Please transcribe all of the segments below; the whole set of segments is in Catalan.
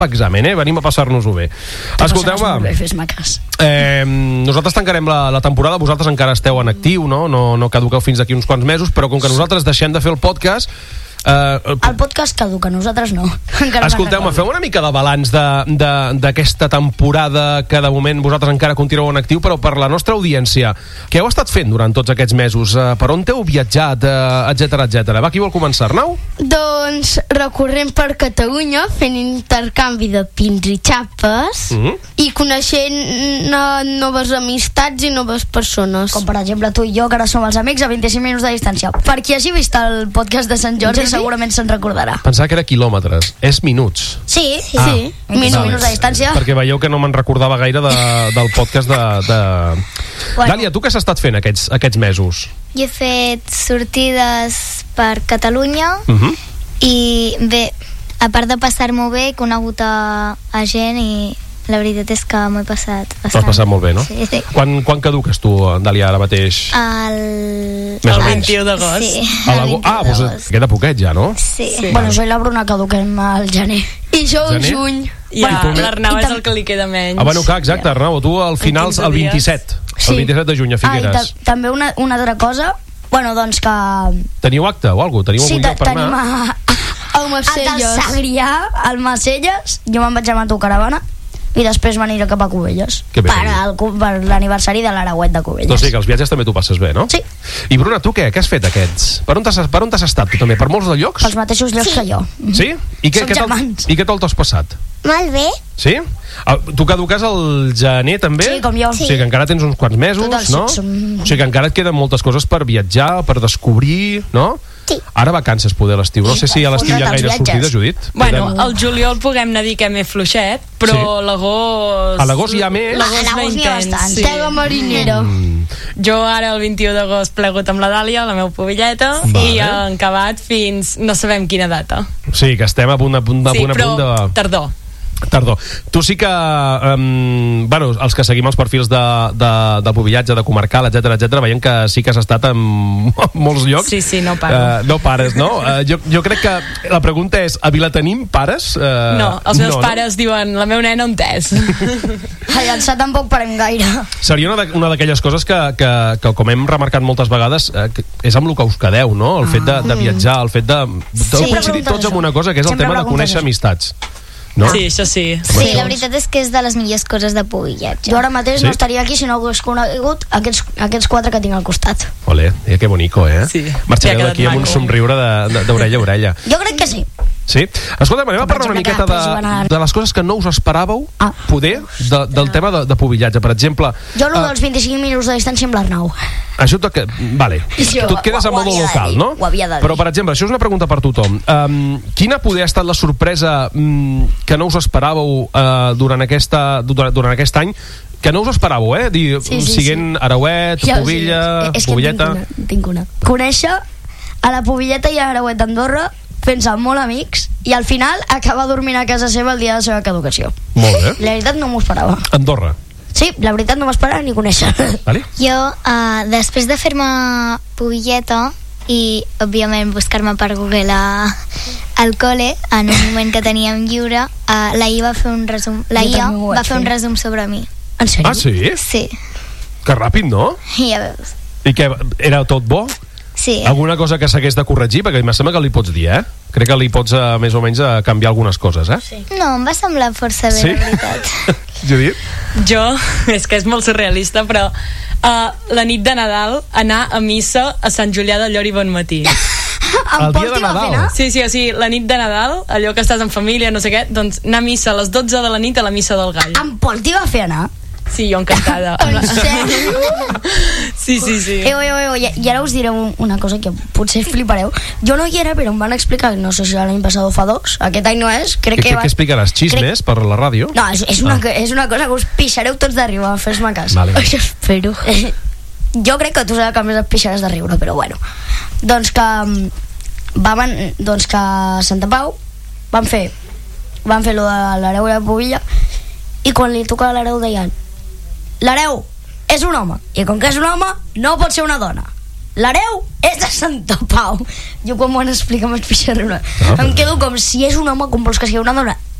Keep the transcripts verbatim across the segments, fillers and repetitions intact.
examen, eh? Venim a passar-nos-ho bé. Escolteu-me, eh, nosaltres tancarem la, la temporada, vosaltres encara esteu en actiu, no? No, no caduqueu fins d'aquí uns quants mesos, però com que nosaltres deixem de fer el podcast... Uh, el podcast caduca, nosaltres no. Escolteu-me, feu una mica de balanç d'aquesta temporada que de moment vosaltres encara continueu en actiu, però per la nostra audiència, què heu estat fent durant tots aquests mesos? Uh, per on heu viatjat, uh, etcètera, etcètera? Va, qui vol començar, Arnau? Doncs recorrent per Catalunya fent intercanvi de pins i xapes mm-hmm. i coneixent uh, noves amistats i noves persones. Com per exemple tu i jo, que ara som els amics a vint-i-cinc minuts de distància. Per qui hagi vist el podcast de Sant Jordi segurament se'n recordarà. Pensava que era quilòmetres, és minuts. Sí, sí. Ah, sí. Minuts, vale. Minuts de distància. Perquè veieu que no me'n recordava gaire de, del podcast de... de... Bueno. Dàlia, tu què has estat fent aquests, aquests mesos? Jo he fet sortides per Catalunya uh-huh. i bé, a part de passar-m'ho bé, he conegut a, a gent i la veritat és que m'ho he passat bastant. T'has passat molt bé, no? Sí, sí. Quan, quan caduques tu, Dàlia, ara mateix? El... El vint-i-u d'agost. Sí, el vint-i-u ah, doncs queda poquet ja, no? Sí. sí. Bueno, jo i la Bruna caduquem al gener. I jo al juny. Ja, bueno, l'Arnau és el que li queda menys. Ah, bueno, clar, exacte, Arnau, tu al final, el vint-i-set. Sí. El vint-i-set de juny a Figueres. Ah, i també una, una altra cosa, bueno, doncs que... Teniu acte o alguna cosa? Teniu sí, algun lloc per anar? Sí, tenim a... al Macelles. Al Segrià, al Macelles, jo me'n vaig amb autocaravana i després m'aniré cap a Cubelles per, el, per l'aniversari de l'Aragüet de Cubelles. Doncs sí, que els viatges també t'ho passes bé, no? Sí. I Bruna, tu què? Què has fet aquests? Per on t'has, per on t'has estat tu també? Per molts de llocs? Pels mateixos llocs sí. que jo. Sí? I què, Som què germans. I què tal t'has passat? Molt bé. Sí? Tu caduques al gener també? Sí, com jo. Sí. O sigui que encara tens uns quants mesos, Total, no? Som... O sigui que encara et queden moltes coses per viatjar, per descobrir, no? Sí. Ara vacances poder a l'estiu. No sé si a l'estiu hi ha gaire sortida, Judit. Bueno, al juliol puguem anar a dir que m'he fluixet, però sí. l'agost... A l'agost hi ha més. L'agost va intens. Sí. Tega marinera. Mm. Jo ara el vint-i-u d'agost plegut amb la Dàlia, la meva pobilleta, vale. I han acabat fins no sabem quina data. Sí, que estem a punt a punt, a sí, punt, a punt de... tardor. Tardor. Tu sí que um, bueno, els que seguim els perfils de, de, de pobillatge, de comarcal, etcètera, etcètera, veiem que sí que has estat en molts llocs. Sí, sí, no paro. Uh, no pares, no? Uh, jo, jo crec que la pregunta és, a Vilatenim pares? Uh, no, els meus no, pares no? diuen, la meva nena on és? A Llançà tampoc parem gaire. Seria una d'aquelles coses que, que, que, com hem remarcat moltes vegades, eh, és amb el que us quedeu, no? El fet de, de viatjar, el fet de... de sí, coincidir tots amb una cosa, que és el Sempre tema de conèixer això. amistats. No? Sí, això sí. Sí, la veritat és que és de les millors coses de pobillatge. Jo ara mateix sí? no estaria aquí si no hagués conegut aquests, aquests quatre que tinc al costat. Olé, eh, que bonico, eh? Sí. Marxareu d'aquí amb un somriure d'orella a orella. Jo crec que sí. Sí? Escolta, anem a parlar una miqueta de, de les coses que no us esperàveu ah. poder de, del tema de, de pobillatge. Per exemple... Jo el uh, dels vint-i-cinc minuts de distància amb l'Arnau. Això et que... Vale. Jo, tu et quedes amb modo local, no? Però, per exemple, això és una pregunta per tothom. Um, quina poder ha estat la sorpresa um, que no us esperàveu uh, durant, aquesta, durant, durant aquest any que no us esperàveu, eh? Dir, sí, sí, siguent sí. Arauet, ja, Pobilla, sí. Pobilleta... És que tinc una, tinc una. Conèixer a la Pobilleta i a Arauet d'Andorra fent-se molt amics i al final acabar dormint a casa seva el dia de la seva caducació. Molt bé. La veritat no m'ho esperava. Andorra. Sí, la veritat no m'esperava ni conèixer. Vale. Jo, uh, després de fer-me pobilleta i, òbviament, buscar-me per Google a, al col·le, en un moment que teníem lliure, uh, la I A va fer un resum, la I A va fer un resum sobre mi. En sèrio? Ah, sí? Sí. Que ràpid, no? Ja veus. I què, era tot bo? Sí. Alguna cosa que s'hagués de corregir? Perquè em sembla que li pots dir, eh? Crec que li pots, uh, més o menys, uh, canviar algunes coses, eh? Sí. No, em va semblar força bé, sí? la veritat. Judit? Jo, és que és molt surrealista, però uh, la nit de Nadal anar a missa a Sant Julià del Llor i bon matí. El dia de Nadal? Sí, sí, o sigui, la nit de Nadal, allò que estàs en família, no sé què, doncs anar a missa a les dotze de la nit a la missa del Gall. En Pol t'hi va fer anar? Sí, jo encantada. En sèrio? Sí, sí, sí. Eh, eh, eh, i, I ara us diré una cosa que potser flipareu. Jo no hi era, però em van explicar, no sé si l'any passat o fa dos, aquest any no és, crec que... que va... Què explicaràs? Xismes crec... per la ràdio? No, és, és, una, ah. és una cosa que us pixareu tots de riure, fes-me cas. Vale. Això espero. Eh, jo crec que tu saps que més et pixaràs de riure, però bueno. Doncs que... Vam, doncs que a Santa Pau van fer van fer lo de l'hereu i la pobilla i quan li tocava l'hereu deien l'hereu és un home i com que és un home no pot ser una dona, l'hereu és de Santa Pau. Jo quan m'ho han explicat m'ho explicat riure. Ah, em quedo com si és un home com vols que sigui una dona.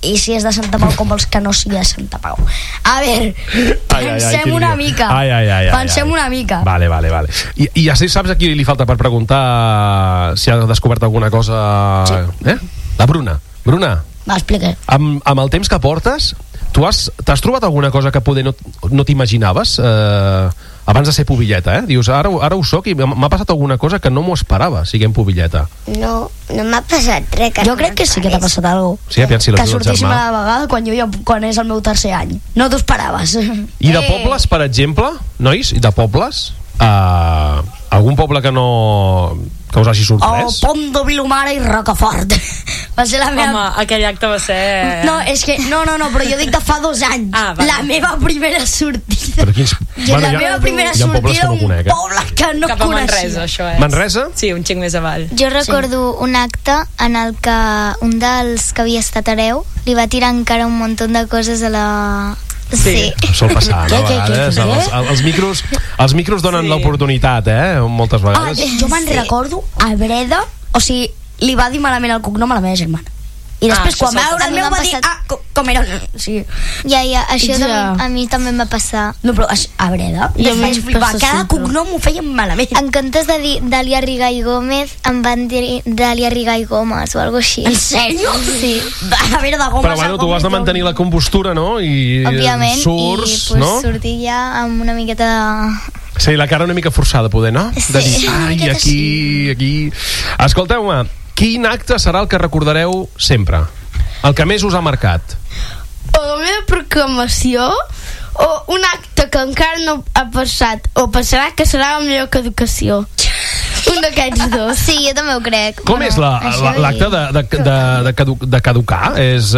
i si és de Santa Pau, com vols que no sigui de Santa Pau? A veure, pensem ai, ai, una mica. Ai, ai, ai, ai, pensem ai. una mica. Vale, vale, vale. I, i ja saps a qui li falta per preguntar si ha descobert alguna cosa... Sí. Eh? La Bruna. Bruna. Va, explica. Amb, amb el temps que portes, tu has, t'has trobat alguna cosa que poder no, no t'imaginaves eh, abans de ser pubilleta, eh? Dius, ara, ara ho soc i m'ha passat alguna cosa que no m'ho esperava, siguem pubilleta. No, no m'ha passat res. Que jo crec que sí que t'ha passat alguna cosa. Sí, aviam si que sortíssim a la vegada quan, jo, quan és el meu tercer any. No t'ho esperaves. I de pobles, per exemple, nois, i de pobles, uh, algun poble que no... que us hagi sorprès? El Pont de Vilomara i Rocafort. Va ser la meva... Home, aquell acte va ser... No, és que... No, no, no, però jo dic de fa dos anys. Ah, vale. La meva primera sortida. Però quins... Jo, bueno, la ja, meva primera hi ha pobles sortida que no un conec, eh? poble que no Cap a coneixia. Manresa, això és. Manresa? Sí, un xic més avall. Jo recordo sí. un acte en el que un dels que havia estat hereu li va tirar encara un munt de coses a la... Sí. sí. Sol passar, no? A Què, què, què, vegades què? els, els, els micros els micros donen Sí. l'oportunitat, eh? Moltes Ah, vegades. jo me'n Sí. recordo a Breda, o sigui, li va dir malament el cognom a la meva germana. I després, Ah, això quan va sol veure el passar. meu, A mi va m'ha dir, passat- ah, com, com era... Sí. Ja, ja, això Ja. també, a mi també em va passar. No, però a Breda, I a em mi vaig em flipar. passa Cada sempre. cognom ho feien malament. En comptes de dir Dàlia Rigall Gómez, em van dir Dàlia Rigall Gómez o alguna així. En sèrio? Sí. A veure, de goma... Però bueno, tu has de mantenir la compostura, no? I Òbviament, surts, i pues, no? sortir ja amb una miqueta de... Sí, la cara una mica forçada, poder, no? Sí. De dir, Una ai, miqueta aquí, aquí... Escolteu-me, quin acte serà el que recordareu sempre? El que més us ha marcat? O la meva proclamació, o un acte que encara no ha passat, o passarà, que serà la meva caducació. Un d'aquests dos. Sí, jo també ho crec. Com és la- això la- l'acte de, de, de, de, cadu, de caducar? És,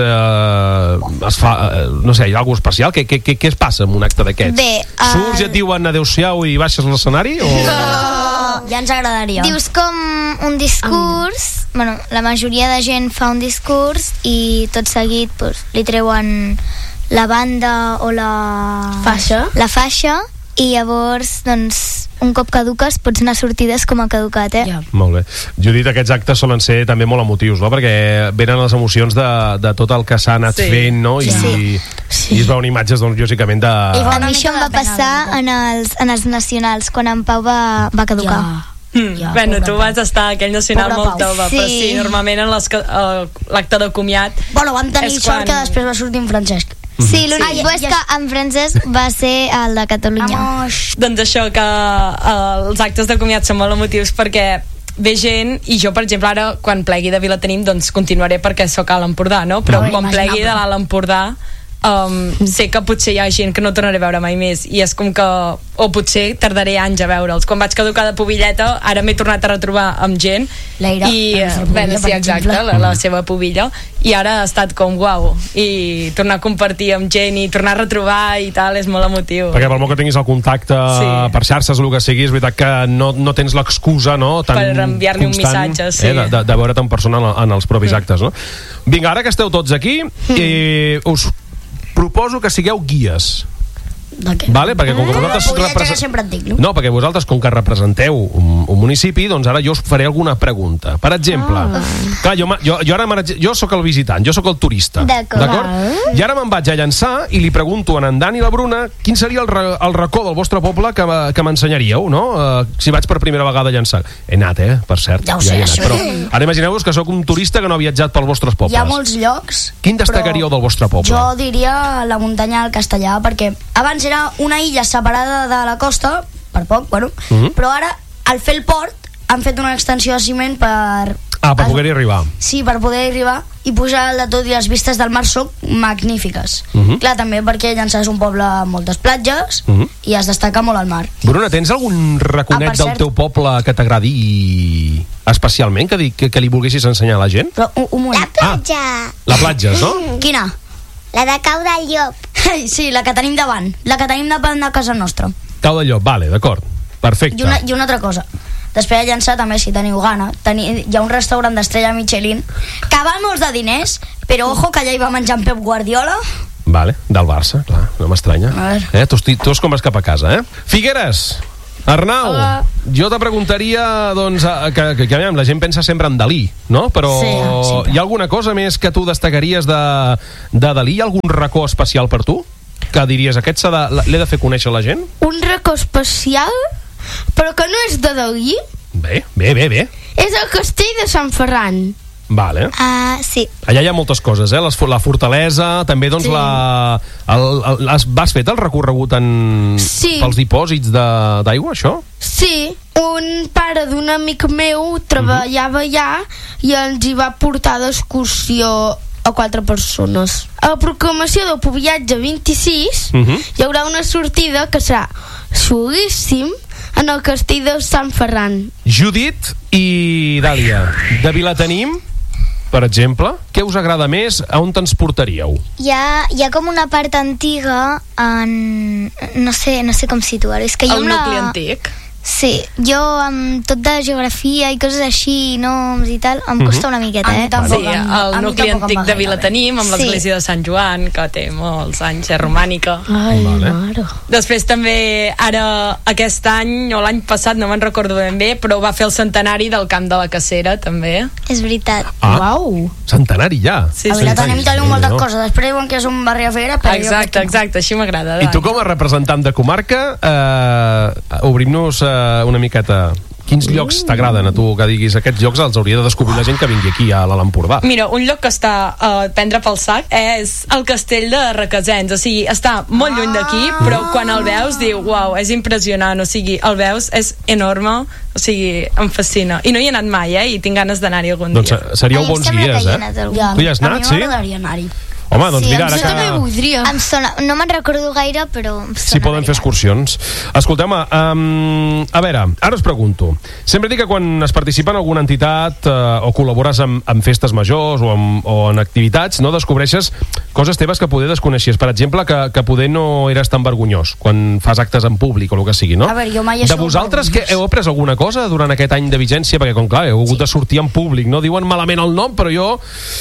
eh, es fa, eh, no sé, hi ha alguna cosa especial? Què, què, què, què es passa amb un acte d'aquests? Bé, eh, Surts i et diuen adeu-siau i baixes l'escenari? O... Ja ens agradaria. Dius com un discurs, bueno, la majoria de gent fa un discurs i tot seguit pues, li treuen la banda o la Faixa. la faixa i llavors doncs un cop caduques pots anar a sortides com a caducat, eh? Ja. Molt bé. Judit, aquests actes solen ser també molt emotius, no? Perquè venen les emocions de, de tot el que s'ha anat Sí. fent, no? I, Sí. i es veuen imatges, doncs, lògicament, de... I fa A una mi això mica em va de pena, passar la en els, en els nacionals, quan en Pau va, va caducar. Ja. Mm. Ja, bueno, pobre tu Pau. vas estar a aquell nacional Pobre molt Pau. tova, però Sí. sí, normalment en les que- eh, l'acte de comiat Bueno, vam tenir és sort quan- que després va sortir en Francesc. Sí, l'únic Sí. bo és que en Francesc va ser el de Catalunya. Vamos. doncs això, que eh, els actes de comiat són molt emotius perquè ve gent, i jo per exemple ara quan plegui de Vilatenim doncs continuaré perquè sóc a l'Empordà, no? Però No, quan imaginable. plegui de l'Alt Empordà um, sé que potser hi ha gent que no tornaré a veure mai més i és com que, o potser tardaré anys a veure'ls. Quan vaig caducar de pubilleta ara m'he tornat a retrobar amb gent L'Eira, i, la nostra eh, pubilla, bueno, sí, per exacte, exemple. la, la seva pubilla, i ara ha estat com guau, i tornar a compartir amb gent i tornar a retrobar i tal, és molt emotiu. Perquè per molt que tinguis el contacte Sí. per xarxes, el que sigui, és veritat que no, no tens l'excusa, no? Tan Per enviar-li un constant, missatge, sí. eh, de, de, de veure't en persona en, en els propis Mm. actes, no? Vinga, ara que esteu tots aquí, eh, us proposo que sigueu guies. De què? Vale? Perquè com que vosaltres Pubilla, que represen- sempre et dic, no? No, perquè vosaltres, com que representeu un, un municipi, doncs ara jo us faré alguna pregunta. Per exemple, Ah. clar, jo, ma- jo, jo ara m'ara- jo sóc el visitant, jo sóc el turista. D'acord. I ara me'n vaig a llançar i li pregunto a en Dan i la Bruna quin seria el, re, el racó del vostre poble que, me- que m'ensenyaríeu, no? Uh, si vaig per primera vegada a llançar. He anat, eh? Per cert. Ja ho sé, he anat. això. Però ara imagineu-vos que sóc un turista que no ha viatjat pels vostres pobles. Hi ha molts llocs. Quin destacaríeu però del vostre poble? Jo diria la muntanya del Castellà, perquè abans era una illa separada de la costa, per poc, bueno, Mhm. però ara, al fer el port, han fet una extensió de ciment per... Ah, per poder-hi arribar. Sí, per poder arribar i pujar de tot, i les vistes del mar són magnífiques. Mhm. Clar, també perquè Llançà és un poble amb moltes platges Mhm. i es destaca molt al mar. Bruna, tens algun raconet Ah, per del cert. teu poble que t'agradi especialment, que, di- que, que li volguessis ensenyar a la gent? Però un, un moment. La platja, La platja, no? Quina? la de Cau del Llop. Sí, la que tenim davant. La que tenim davant de casa nostra. Cau de Llop, vale, d'acord. Perfecte. I una, I una altra cosa. Després de Llançà, també, si teniu gana, teni, hi ha un restaurant d'estrella Michelin que val molts de diners, però ojo que allà hi va menjar en Pep Guardiola. Vale, del Barça, clar, no m'estranya. A veure. Eh? Tu, esti- tu és com vas cap a casa, eh? Figueres, Arnau, Hola. jo te preguntaria, doncs, a- que, que, que aviam, la gent pensa sempre en Dalí, no? Però Sí, hi ha alguna cosa més que tu destacaries de, de Dalí? Hi ha algun racó especial per tu? Que diries, aquest s'ha de- l'he de fer conèixer a la gent? Un racó especial, però que no és de Dalí, Bé, bé, bé, bé. és el castell de Sant Ferran. Vale. Ah, sí. Allà hi ha moltes coses, eh? Les, la fortalesa, també, doncs, Sí. la... El, el, has, vas fet el recorregut en... Sí. pels dipòsits de- d'aigua, això? Sí, un pare d'un amic meu treballava allà i ens hi va portar d'excursió a quatre persones. A la proclamació del Pobillatge vint-i-sis Mhm. hi haurà una sortida que serà xulíssim en el castell de Sant Ferran. Judit i Dàlia, de Vilatenim, per exemple, què us agrada més? A on ens portaríeu? Hi ha, hi ha com una part antiga en... No sé, no sé com situar-ho. És que jo El amb la... nucli antic. Sí, jo amb tot de geografia i coses així, noms i tal, em costa una miqueta, A mi eh? tampoc. Sí, em- a el mi nucli tampoc em antic va de gaire Vilatenim, amb Sí. l'església de Sant Joan, que té molts anys, és romànica. Ai, Vale. mare. Després també, ara, aquest any, o l'any passat, no me'n recordo ben bé, però va fer el centenari del Camp de la Cacera, també. És veritat. Ah, Uau. centenari ja. Sí, A sí. Vilatenim tenim moltes Déu-n'hi-do. coses. Després diuen que és un barri a Figuera, però jo crec Exacte, que no. exacte, així m'agrada. I tu com a representant de comarca, eh, obrim-nos eh, una miqueta. Quins llocs t'agraden a tu, que diguis aquests llocs els hauria de descobrir la gent que vingui aquí a l'Alt Empordà? Mira, un lloc que està a prendre pel sac és el castell de Requesens, o sigui, està molt lluny d'aquí, però quan el veus diu, uau, és impressionant, o sigui, el veus, és enorme, o sigui, em fascina. I no hi he anat mai, eh, i tinc ganes d'anar-hi algun Doncs dia. eh, seríeu A mi em bons sembla que guies, hi he eh? anat algun Ja, Tu hi has a anat, mi sí? m'agradaria anar-hi. Home, doncs Sí, mira, em ara Jo també que... voldria. Em sona, no me'n recordo gaire, però em Si sona poden fer gaire. excursions. Escolteu-me, um, a veure, ara us pregunto. Sempre dic que quan es participa en alguna entitat uh, o col·labores amb, amb festes majors o, amb, o en activitats, no descobreixes coses teves que poder desconeixies. Per exemple, que, que poder no eres tan vergonyós quan fas actes en públic o el que sigui, no? A veure, jo mai he De sigut vosaltres, que vergonyós. heu après alguna cosa durant aquest any de vigència? Perquè, com clar, heu hagut de sortir en públic, no? Diuen malament el nom, però jo...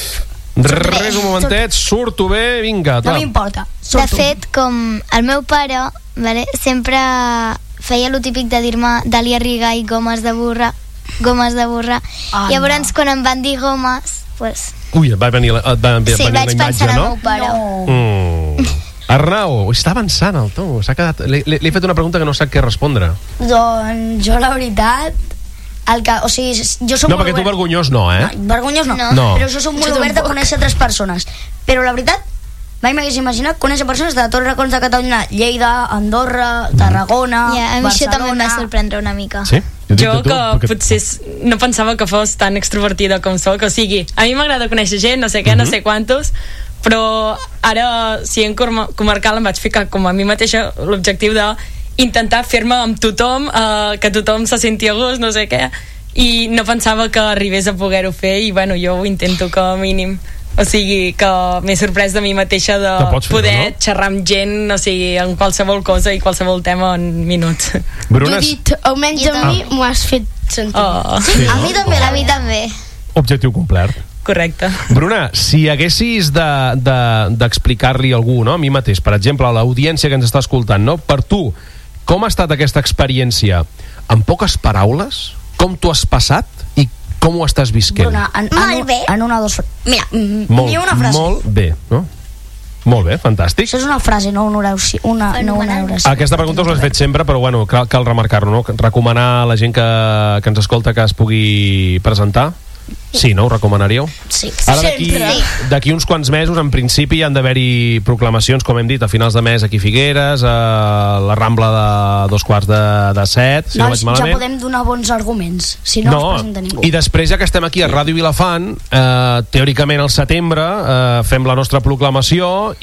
Res, un momentet, surto bé, vinga. No tal. m'importa. De Surto. fet, com el meu pare vale, sempre feia lo típic de dir-me Dàlia Riga i gomes de burra, gomes de burra. Ah, Llavors, no. quan em van dir gomes, pues, Ui, et va venir la, et va venir sí, la vaig imatge, pensar en el no? meu pare. No. Mm. Arnau, està avançant el to. S'ha quedat... Li, li, li he fet una pregunta que no sap què respondre. Doncs jo, la veritat, el que, o sigui, jo soc No, molt perquè tu obert- vergonyós no, eh? No, vergonyós no. No. No. Però jo soc molt Jo obert a tampoc. conèixer altres persones. Però la veritat, mai m'hagués imaginat conèixer persones de tots els racons de Catalunya, Lleida, Andorra, Tarragona, Ja, a mi això també em va Barcelona. sorprendre una mica. Sí? Jo dic de tu, que perquè- potser s- no pensava que fos tan extrovertida com sóc, o sigui, a mi m'agrada conèixer gent, no sé què, no sé quantos, però ara, si en Corma- comarcal em vaig ficar com a mi mateixa l'objectiu de intentar fer-me amb tothom, eh, que tothom se senti a gust, no sé què, i no pensava que arribés a poder-ho fer, i bueno, jo ho intento com a mínim. O sigui, que m'he sorprès de mi mateixa de Que pots fer-ho, poder no? xerrar amb gent, o sigui, en qualsevol cosa i qualsevol tema en minuts. Bruna, Judit, almenys Jo a mi m'ho has fet sentir. Oh, Sí, A no? mi també, a mi també. objectiu complert. correcte. Bruna, si haguessis de- de- d'explicar-li de, a algú, no? A mi mateix, per exemple, a l'audiència que ens està escoltant, no? Per tu, com ha estat aquesta experiència? En poques paraules, com t'ho has passat i com ho estàs visquent? Bruna, en, en, Molt un- bé. en una o dos... fra- Mira, mm, molt, ni una frase. molt bé, no? Molt bé, fantàstic. Això és una frase, no una oració. Una, no una Fenomenal. oració. Aquesta pregunta us l'he fet sempre, però bueno, cal, cal remarcar-ho, no? Recomanar a la gent que, que ens escolta que es pugui presentar. Sí, no? Ho recomanaríeu? Sí. Ara d'aquí d'aquí uns quants mesos, en principi, hi han d'haver-hi proclamacions, com hem dit, a finals de mes aquí a Figueres, a la Rambla de dos quarts de, de set, si no, Nois, vaig ja malament. podem donar bons arguments. Si no, no es presenta ningú. I després, ja que estem aquí a Ràdio Vilafant, eh, teòricament al setembre eh, fem la nostra proclamació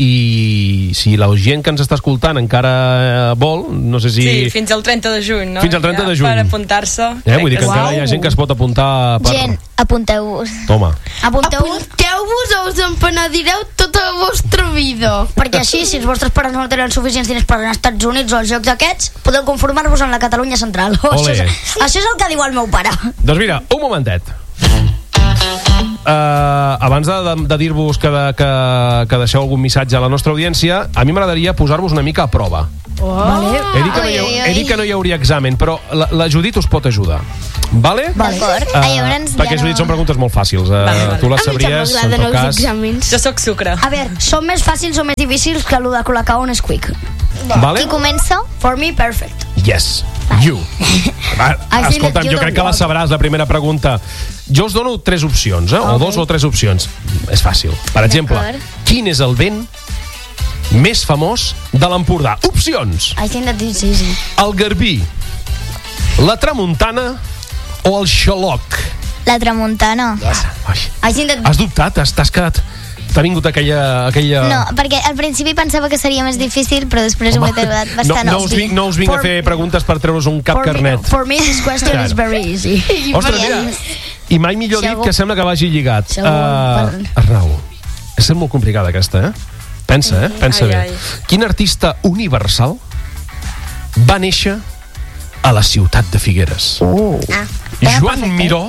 i si la gent que ens està escoltant encara eh, vol, no sé si... Sí, fins al trenta de juny, no? Fins al trenta de juny. Per apuntar-se. Eh, vull dir que crec encara hi ha gent que es pot apuntar per... Gent, apunteu-vos. Toma. Apunteu-vos, Apunteu-vos o us empenedireu tota la vostra vida. perquè així, si els vostres pares no tenen suficients diners per anar als Estats Units o als jocs aquests, podeu conformar-vos en la Catalunya Central. Ole. Això és, això és el que diu el meu pare. Doncs mira, un momentet. uh, abans de, de, de dir-vos que, de, que, que deixeu algun missatge a la nostra audiència, a mi m'agradaria posar-vos una mica a prova. Oh. Vale. He dit, que no hi, ha, he dit que no hi hauria examen, però la, la Judit us pot ajudar. Vale? D'acord. Uh, Ah, llavors perquè, ja Judit, no... són preguntes molt fàcils. Uh, Vale, vale. Tu les A mi sabries, ja en m'agraden tot els cas. exàmens. Jo sóc sucre. A veure, són més fàcils o més difícils que el de col·locar un Nesquik? Vale? Qui comença? For me, perfect. Yes, you. Va, Així escolta'm, you jo crec don't que la want. sabràs, la primera pregunta. Jo us dono tres opcions, eh? o Ok. dos o tres opcions. És fàcil. Per exemple, D'acord. quin és el vent més famós de l'Empordà? Opcions. I think that is easy. El Garbí, la Tramuntana o el Xaloc? La tramuntana. Ai, I think that... has dubtat? Has- T'has quedat... T'ha vingut aquella... aquella... No, perquè al principi pensava que seria més difícil, però després ho he trobat no, bastant no, us vinc, no us vinc a For- fer preguntes per treure's un cap for me, carnet. for me, this question Claro. is very easy. Ostres, mira, i mai millor Si dit algú- que sembla que vagi lligat. Si algú vol- Uh, Arnau, és molt complicada aquesta, eh? Pensa, eh? Pensa Ai, bé. ai. Quin artista universal va néixer a la ciutat de Figueres? Uh. Ah, Joan Miró,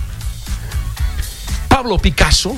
Pablo Picasso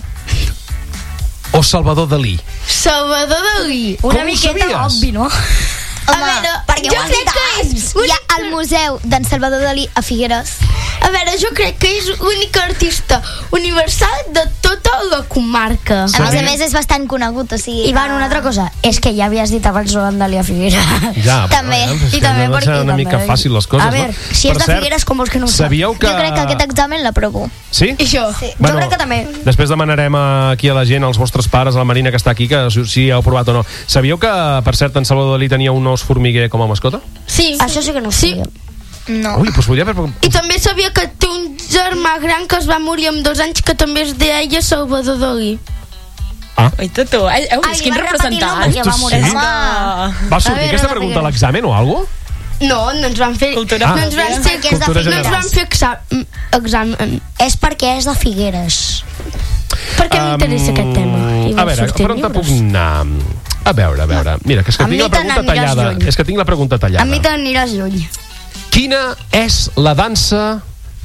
o Salvador Dalí? Salvador Dalí. Una Com ho miqueta sabies? obvi, no? Home, veure, perquè jo ho has crec dit que abans. és Hi ha el museu d'en Salvador Dalí a Figueres. A veure, jo crec que és l'únic artista universal de tota la comarca. A més a més és bastant conegut, o sigui... Ivan, una altra cosa, és que ja havies dit abans Joan Dalí a Figueres. Ja, També. però, eh, és I que també no perquè- ser una també. mica fàcil les coses, A veure, no? si és Per de cert, Figueres, com vols que no ho sap? sabíeu que... Jo crec que aquest examen l'aprovo. Sí? I jo. Sí. Jo crec que també. Després demanarem aquí a la gent, als vostres pares, a la Marina que està aquí, que si, si heu provat o no. Sabíeu que, per cert, en Salvador Dalí tenia un os formiguer com a mascota? Sí. Això sí que no ho Sí. sabia. No. Ui, doncs podria haver... I també sabia que té un germà gran que es va morir amb dos anys que també es deia Salvador Dalí. Ah, Oita tu, heu Ai, vist li quin va repetir el nom representant? perquè va morir. Sí? Home, va sortir A veure, aquesta la pregunta a Figueres. l'examen o alguna cosa? No, no ens van fer... Cultura no ens van Ah. fer, Perquè és de Cultura no ens general. van fer exa- mm, examen. És perquè és de Figueres. Per què m'interessa aquest tema? I A va veure, sortir per on te puc llibres. anar? A veure, a veure. Mira, que és que A tinc mi la te pregunta n'aniràs tallada. lluny. És que tinc la pregunta A tallada. mi t'aniràs lluny. Quina és la dansa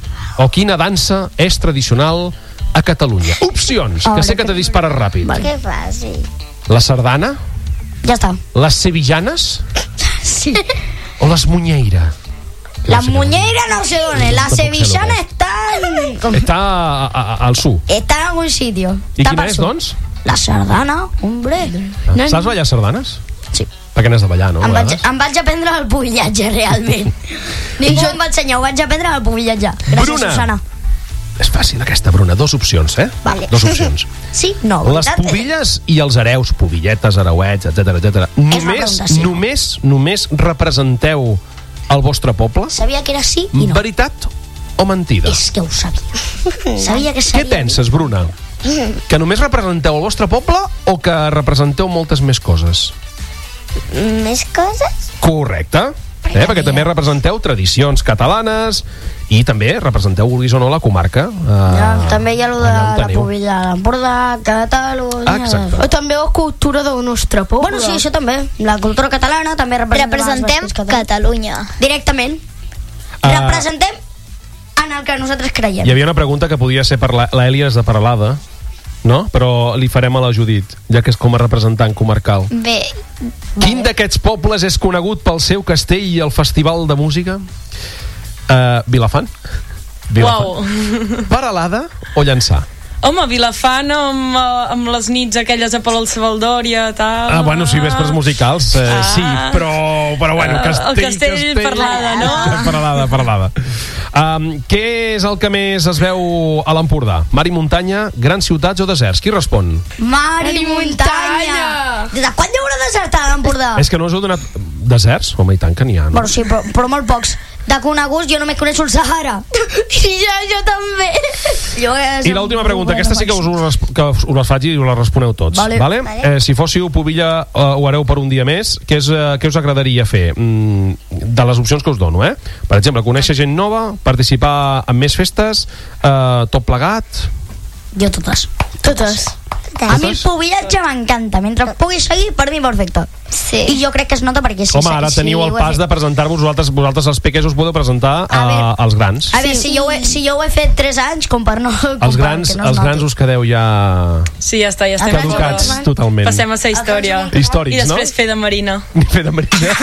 o quina dansa és tradicional a Catalunya? Opcions, que sé que te dispares ràpid. Que fàcil. La sardana, Ja està. les sevillanes Sí. o les muñeira? La muñeira no sé on és. La Tampoc sé sevillana lo que està en... com- Està a, a, al su. Està en algun sitio. I Està quina per és, sud. doncs? La sardana, hombre. No, Saps ballar sardanes? Sí. Perquè n'has de ballar, no? a Em vaig, vegades? em vaig aprendre el pubillatge, realment. Ningú em va ensenyar, ho vaig aprendre el pubillatge. Gràcies, Bruna. Susana. És fàcil aquesta, Bruna. Dos opcions, eh? Vale. Dos opcions. Sí? No, Les veritat, eh? pubilles i els hereus, pubilletes, hereuets, etcètera, etcètera. Només, pregunta, sí. només, només representeu el vostre poble? Sabia que era sí i no. Veritat o mentida? És que ho sabia. Sabia que Què sabia. penses, Bruna? Que només representeu el vostre poble o que representeu moltes més coses? Més coses? Correcte. Eh? Perquè també representeu tradicions catalanes i també representeu, vulguis o no, la comarca. Eh, Ja, també hi ha lo de allà on la teniu. pubilla d'Empordà, Catalunya... Exacte. O també la cultura del nostre poble. Bueno, sí, això també. La cultura catalana també representem... representem les festes Catalunya. Directament. Ah. Representem en el que nosaltres creiem. Hi havia una pregunta que podia ser per la- l'Èlia és de Peralada, no? Però li farem a la Judit, ja que és com a representant comarcal. Bé, Quin d'aquests pobles és conegut pel seu castell i el festival de música? Uh, Vilafant? Uau. Peralada o Llançà? Home, Vilafant amb, eh, amb les nits aquelles a Palau Savaldòria, tal... Ah, bueno, sí, vespres musicals, eh, Ah. sí, però, però bueno, Ah, castell, el castell, Peralada, no? Peralada, Peralada. Um, què és el que més es veu a l'Empordà? Mar i muntanya, grans ciutats o deserts? Qui respon? Mar i Mar i muntanya. muntanya. Des de quan hi haurà desert a l'Empordà? És que no us heu donat... Deserts? Home, i tant que n'hi ha. No? Bueno, sí, però, però molt pocs. De coneguts jo només coneixo el Sahara. I jo, jo també. Jo és I l'última pregunta, aquesta sí que us, us, que us la faig i us la responeu tots. Vale. Vale? Vale. Eh, si fóssiu pubilla eh, o hereu per un dia més, què, és, eh, què us agradaria fer? Mm, de les opcions que us dono, eh? Per exemple, conèixer gent nova, participar en més festes, eh, tot plegat... Jo totes. Totes. A mi el pubillatge m'encanta. Mentre pugui seguir, per mi perfecte. Sí. I jo crec que es nota perquè si... Home, ara si teniu el ho he pas fet- de presentar-vos, vosaltres, vosaltres els peques us podeu presentar A a, veure. als grans. A veure, si jo, ho he, si jo ho he fet tres anys, com per no... Com Els per grans, que no es els grans noti. us quedeu ja Sí, ja està, ja estem caducats totes. totalment. Passem a ser història. Històrics, I no? després fer de marina. Ni fer de marina.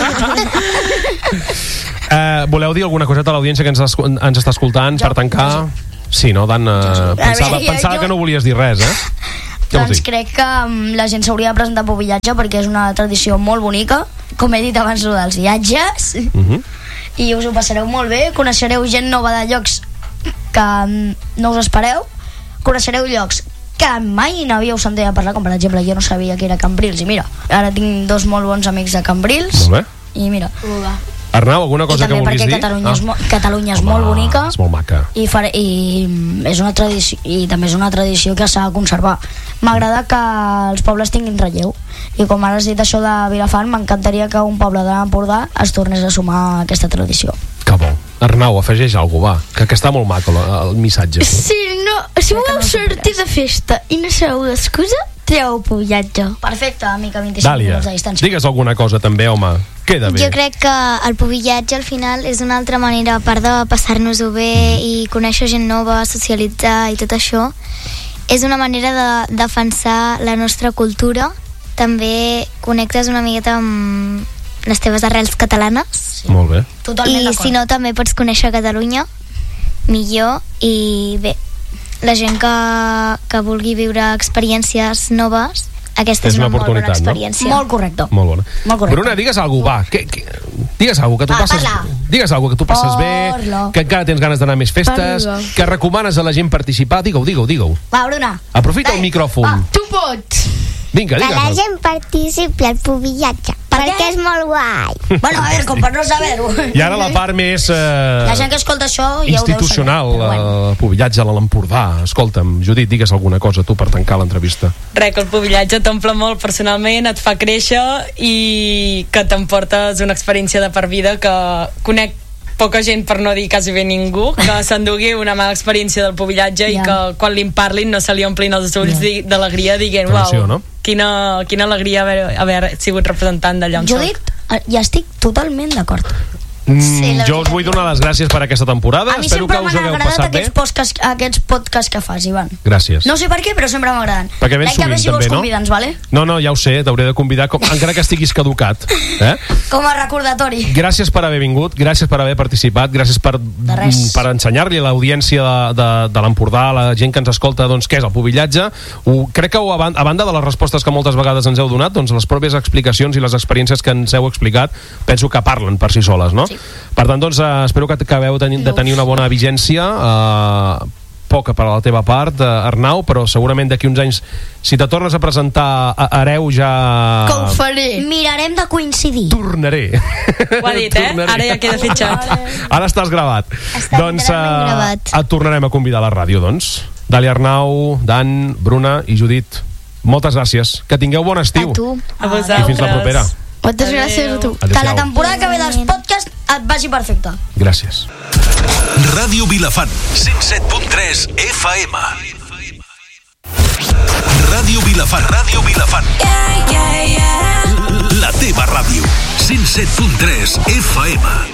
uh, voleu dir alguna coseta a l'audiència que ens, es- ens està escoltant per tancar? Sí, no, Dan? Uh, pensava A veure, pensava jo- que no volies dir res, eh? Què vols Doncs dir? crec que um, la gent s'hauria de presentar pubillatge perquè és una tradició molt bonica. Com he dit abans, lo dels viatges. Uh -huh. I us ho passareu molt bé. Coneixereu gent nova de llocs que um, no us espereu. Coneixereu llocs que mai n'havíeu sentit a parlar, com per exemple jo no sabia que era Cambrils, i mira, ara tinc dos molt bons amics de Cambrils. Molt bé. I mira, Arnau, alguna i cosa que també vulguis perquè dir? Catalunya, és, mo Catalunya és Home, molt bonica és molt maca. i, far, i mm, és una tradició i també és una tradició que s'ha de conservar. M'agrada que els pobles tinguin relleu, i com ara has dit això de Vilafant, m'encantaria que un poble de l'Empordà es tornés a sumar a aquesta tradició. Que bo. Arnau, afegeix alguna cosa, va, que, que està molt maco el, el missatge. Si, no, si voleu sortir de festa i no sabeu l'excusa, treu pubillatge. Perfecte, amica, vint-i-cinc Dàlia, minuts de distància. digues alguna cosa també, home. Queda bé. Jo crec que el pubillatge al final és una altra manera, a part de passar-nos-ho bé i conèixer gent nova, socialitzar i tot això, és una manera de defensar la nostra cultura. També connectes una miqueta amb les teves arrels catalanes. Sí. Molt bé. Totalment I d'acord. si no, també pots conèixer Catalunya millor. I bé, la gent que, que vulgui viure experiències noves, aquesta És és, una una, molt bona oportunitat, no? experiència. Molt correcte. Molt bona. Molt correcte. Bruna, digues alguna cosa, va. Que, que, digues alguna que tu Va, passes, parla. digues alguna que tu passes bé, Parla. que encara tens ganes d'anar a més festes, Parla. que recomanes a la gent participar. Digue-ho, digue-ho, digue-ho. Va, Bruna. Aprofita el Dai. micròfon. Va. Tu pots! Vinga, Que la digues. gent participi al pubillatge. Per Perquè què? és molt guai. Bueno, a veure, com per no saber-ho. I ara la part més eh, La gent que escolta això ja institucional, ho deu saber. Però bueno. el pubillatge a l'Empordà. Escolta'm, Judit, digues alguna cosa tu per tancar l'entrevista. Res, que el pubillatge t'omple molt personalment, et fa créixer i que t'emportes una experiència de per vida que conec poca gent, per no dir quasi bé ningú, que s'endugui una mala experiència del pubillatge Ja. i que quan li en parlin no se li omplin els ulls di- d'alegria dient, Tradició, uau, no? quina, quina alegria haver, haver sigut representant d'allà on soc. Judit, eh, ja estic totalment d'acord. Mm, Sí, la jo us veritat. vull donar les gràcies per aquesta temporada. A mi Espero sempre que us m'han hagueu agradat passat bé. aquests podcasts, aquests podcasts que fas, Ivan. Gràcies. No sé per què, però sempre m'agraden. Perquè vens L'any que ve sovint, si vols també, no? convida'ns, vale? No, no, ja ho sé, t'hauré de convidar, com, encara que estiguis caducat. Eh? Com a recordatori. Gràcies per haver vingut, gràcies per haver participat, gràcies per, res. per ensenyar-li a l'audiència de, de, de l'Empordà, a la gent que ens escolta, doncs, què és el pubillatge. Ho, crec que ho, a, ban- a banda de les respostes que moltes vegades ens heu donat, doncs les pròpies explicacions i les experiències que ens heu explicat, penso que parlen per si soles, no? Sí. Per tant, doncs, eh, espero que acabeu tenint, de tenir una bona vigència, eh, poca per a la teva part, eh, Arnau, però segurament d'aquí uns anys, si te tornes a presentar a Hereu, ja... Que ho faré. Mirarem de coincidir. Tornaré. Ho ha dit, eh? Tornaré. Ara ja queda fitxat. Ara estàs gravat. Està doncs literalment eh, gravat. et tornarem a convidar a la ràdio, doncs. Dàlia, Arnau, Dan, Bruna i Judit, moltes gràcies. Que tingueu bon estiu. A tu. A vosaltres. I fins la propera. Moltes Adéu. gràcies a tu. Que la Adéu-siau. temporada que ve dels podcasts et vagi perfecte. Gràcies. Ràdio Vilafant, cent set punt tres F M. Ràdio Vilafant, Ràdio Vilafant. La teva ràdio, cent set punt tres F M.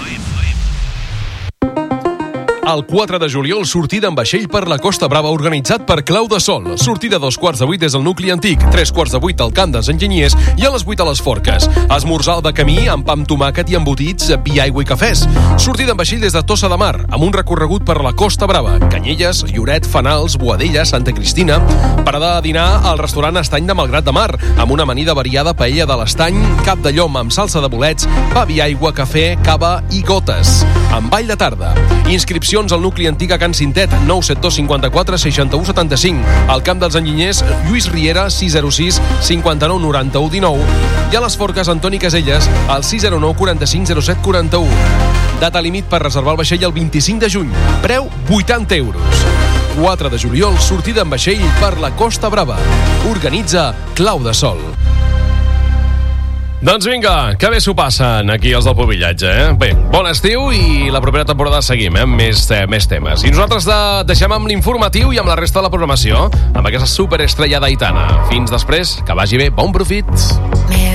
El quatre de juliol, sortida en vaixell per la Costa Brava organitzat per Clau de Sol. Sortida a dos quarts de vuit des del nucli antic, tres quarts de vuit al camp dels enginyers i a les vuit a les Forques. Esmorzar de camí amb pa amb tomàquet i embotits, vi, aigua i cafès. Sortida en vaixell des de Tossa de Mar, amb un recorregut per la Costa Brava. Canyelles, Lloret, Fanals, Boadella, Santa Cristina. Parada de dinar al restaurant Estany de Malgrat de Mar, amb una amanida variada paella de l'Estany, cap de llom amb salsa de bolets, pa, vi, aigua, cafè, cava i gotes. Amb ball de tarda. Inscripció al nucli antic a Can Cintet, nou set dos cinquanta-quatre seixanta-u setanta-cinc. Al camp dels enginyers, Lluís Riera, sis zero sis cinquanta-nou noranta-u dinou. I a les Forques, Antoni Caselles, al sis zero nou quaranta-cinc zero set quaranta-u. Data límit per reservar el vaixell el vint-i-cinc de juny. Preu vuitanta euros. quatre de juliol, sortida en vaixell per la Costa Brava. Organitza Clau de Sol. Doncs vinga, que bé s'ho passen aquí els del Pubillatge, eh? Bé, bon estiu i la propera temporada seguim, eh? Amb més, eh, més temes. I nosaltres de, deixem amb l'informatiu i amb la resta de la programació, amb aquesta superestrella d'Aitana. Fins després, que vagi bé, bon profit.